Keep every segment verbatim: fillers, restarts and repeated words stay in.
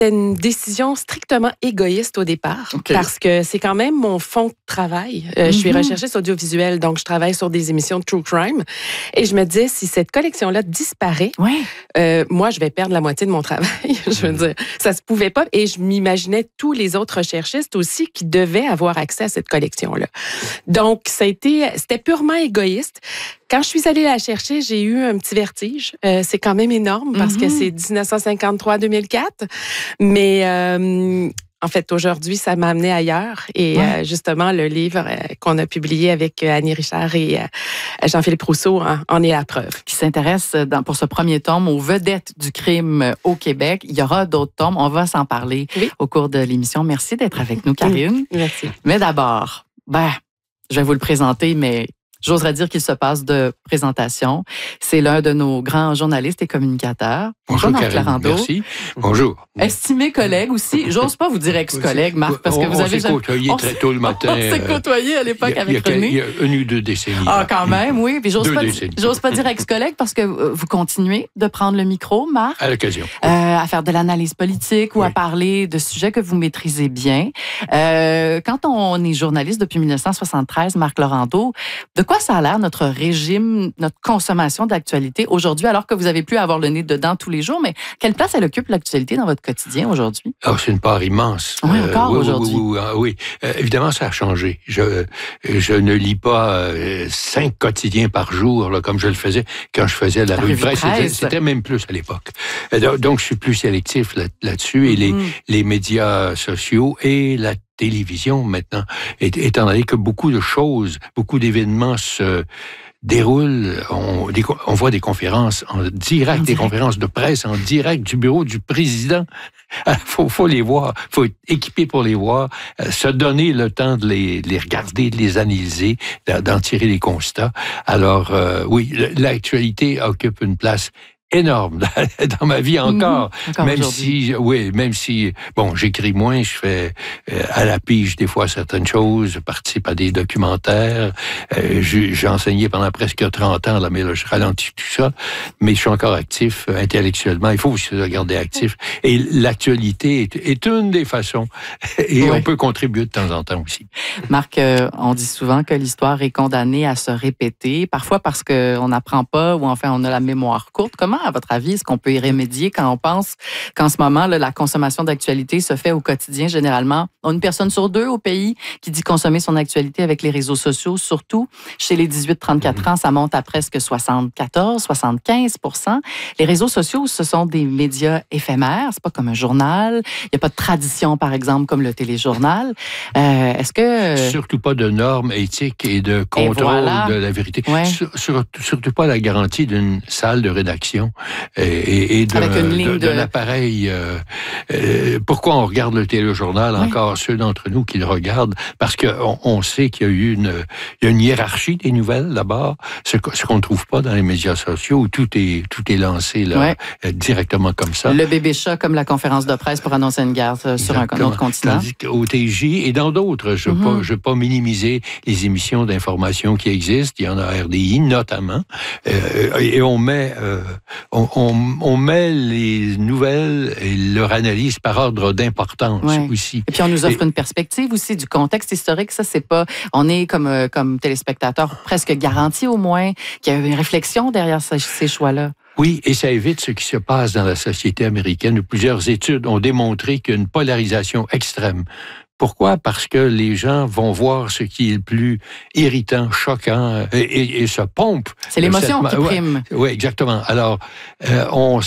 C'était une décision strictement égoïste au départ, okay. parce que c'est quand même mon fond de travail. Euh, mm-hmm. Je suis recherchiste audiovisuelle, donc je travaille sur des émissions de true crime. Et je me disais, si cette collection-là disparaît, ouais. euh, moi, je vais perdre la moitié de mon travail. Je veux dire, ça se pouvait pas. Et je m'imaginais tous les autres recherchistes aussi qui devaient avoir accès à cette collection-là. Donc, ça a été, c'était purement égoïste. Quand je suis allée la chercher, j'ai eu un petit vertige. Euh, c'est quand même énorme parce mm-hmm. que c'est dix-neuf cent cinquante-trois à deux mille quatre. Mais euh, en fait, aujourd'hui, ça m'a amené ailleurs. Et ouais. euh, justement, le livre euh, qu'on a publié avec euh, Annie Richard et euh, Jean-Philippe Rousseau en, en est la preuve. Qui s'intéresse dans, pour ce premier tome aux vedettes du crime au Québec. Il y aura d'autres tomes. On va s'en parler oui. au cours de l'émission. Merci d'être avec nous, Karine. Merci. Mais d'abord, ben, je vais vous le présenter, mais... J'oserais dire qu'il se passe de présentation. C'est l'un de nos grands journalistes et communicateurs. Bonjour, Marc Larando. Merci. Bonjour. Estimé collègue aussi. J'ose pas vous dire ex-collègue, Marc, parce que vous on avez... On s'est côtoyé très tôt le matin. On s'est côtoyé à l'époque avec René. Il y a une ou deux décennies. Ah, quand même, oui. Puis j'ose pas, j'ose pas dire ex-collègue parce que vous continuez de prendre le micro, Marc. À l'occasion. Euh, à faire de l'analyse politique oui. ou à parler de sujets que vous maîtrisez bien. Euh, quand on est journaliste depuis dix-neuf cent soixante-treize, Marc Larando, de quoi ça a l'air notre régime, notre consommation d'actualité aujourd'hui, alors que vous avez plus à avoir le nez dedans tous les jours, mais quelle place elle occupe l'actualité dans votre quotidien aujourd'hui? Oh, c'est une part immense. Oui, encore euh, oui, aujourd'hui. Oui, oui, oui, oui. Euh, évidemment, ça a changé. Je, je ne lis pas euh, cinq quotidiens par jour, là, comme je le faisais quand je faisais la, la revue de presse. C'était, c'était même plus à l'époque. Euh, donc, je suis plus sélectif là, là-dessus. Mm-hmm. Et les, les médias sociaux et la télévision maintenant, étant donné que beaucoup de choses, beaucoup d'événements se déroulent, on, on voit des conférences en direct, des conférences de presse en direct du bureau du président. Il faut, faut les voir, il faut être équipé pour les voir, se donner le temps de les, de les regarder, de les analyser, d'en tirer les constats. Alors, euh, oui, l'actualité occupe une place énorme dans ma vie encore, mmh, encore même si oui, même si bon, j'écris moins, je fais euh, à la pige des fois certaines choses, je participe à des documentaires, euh, j'ai, j'ai enseigné pendant presque trente ans là, mais là je ralentis tout ça, mais je suis encore actif euh, intellectuellement, il faut aussi se garder actif et l'actualité est, est une des façons et oui. on peut contribuer de temps en temps aussi. Marc, euh, on dit souvent que l'histoire est condamnée à se répéter, parfois parce qu'on n'apprend pas ou enfin on a la mémoire courte. Comment à votre avis, est-ce qu'on peut y remédier quand on pense qu'en ce moment, là, la consommation d'actualité se fait au quotidien, généralement? On a une personne sur deux au pays qui dit consommer son actualité avec les réseaux sociaux, surtout chez les dix-huit trente-quatre ans, ça monte à presque soixante-quatorze, soixante-quinze pour cent. Les réseaux sociaux, ce sont des médias éphémères, c'est pas comme un journal. Il n'y a pas de tradition, par exemple, comme le téléjournal. Euh, est-ce que... Surtout pas de normes éthiques et de contrôle et voilà. de la vérité. Ouais. Sur, sur, surtout pas la garantie d'une salle de rédaction. Et, et, et d'un, Avec une ligne de, d'un appareil. Euh, euh, pourquoi on regarde le téléjournal, oui. encore ceux d'entre nous qui le regardent? Parce qu'on on sait qu'il y a eu une, il y a une hiérarchie des nouvelles, d'abord, ce, ce qu'on ne trouve pas dans les médias sociaux, où tout est, tout est lancé là, ouais. euh, directement comme ça. Le bébé chat, comme la conférence de presse pour annoncer une guerre euh, sur un autre continent. Tandis qu'au T J et dans d'autres, je ne mm-hmm. veux, pas, pas minimiser les émissions d'information qui existent, il y en a à R D I notamment, euh, et on met... Euh, On, on, on met les nouvelles et leur analyse par ordre d'importance ouais. aussi. Et puis on nous offre et, une perspective aussi du contexte historique. Ça, c'est pas. On est comme comme téléspectateur presque garanti au moins qu'il y a une réflexion derrière ces, ces choix-là. Oui, et ça évite ce qui se passe dans la société américaine où plusieurs études ont démontré qu'il y a une polarisation extrême. Pourquoi? Parce que les gens vont voir ce qui est le plus irritant, choquant, et, et, et se pompent. C'est l'émotion cette... qui prime. Oui, ouais, exactement. Alors, euh, on,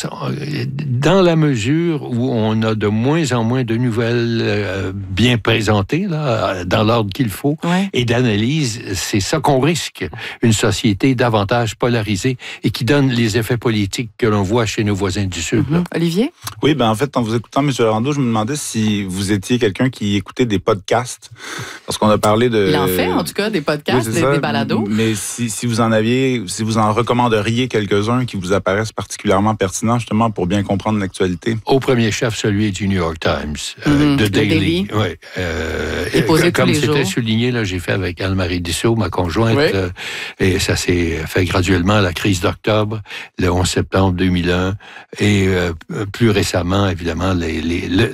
dans la mesure où on a de moins en moins de nouvelles euh, bien présentées, là, dans l'ordre qu'il faut, ouais. et d'analyse, c'est ça qu'on risque. Une société davantage polarisée et qui donne les effets politiques que l'on voit chez nos voisins du Sud. Mm-hmm. Olivier? Oui, ben en fait, en vous écoutant, M. Larando, je me demandais si vous étiez quelqu'un qui écoutait écouter des podcasts, parce qu'on a parlé de... Il en fait, en tout cas, des podcasts, oui, des, des balados. Mais si, si vous en aviez, si vous en recommanderiez quelques-uns qui vous apparaissent particulièrement pertinents, justement, pour bien comprendre l'actualité. Au premier chef, celui du New York Times, mm-hmm. euh, de Daily. Daily. Ouais, euh, et comme c'était souligné, là, j'ai fait avec Anne-Marie Dussault, ma conjointe, oui. euh, et ça s'est fait graduellement à la crise d'octobre, le onze septembre deux mille un, et euh, plus récemment, évidemment, les, les, le,